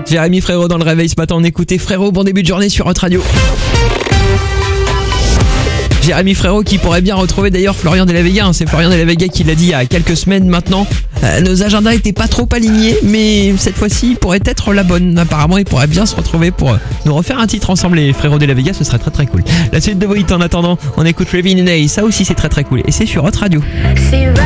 Jérémy Frérot dans le réveil ce matin, on écoutait Frérot, bon début de journée sur Hot Radio. Jérémy Frérot qui pourrait bien retrouver d'ailleurs Florian de la Vega, c'est Florian de la Vega qui l'a dit il y a quelques semaines maintenant. Nos agendas étaient pas trop alignés, mais cette fois-ci il pourrait être la bonne. Apparemment il pourrait bien se retrouver pour nous refaire un titre ensemble, et Frérot de la Vega, ce serait très très cool. La suite de vos hits en attendant, on écoute Revin Day, ça aussi c'est très très cool, et c'est sur Hot Radio.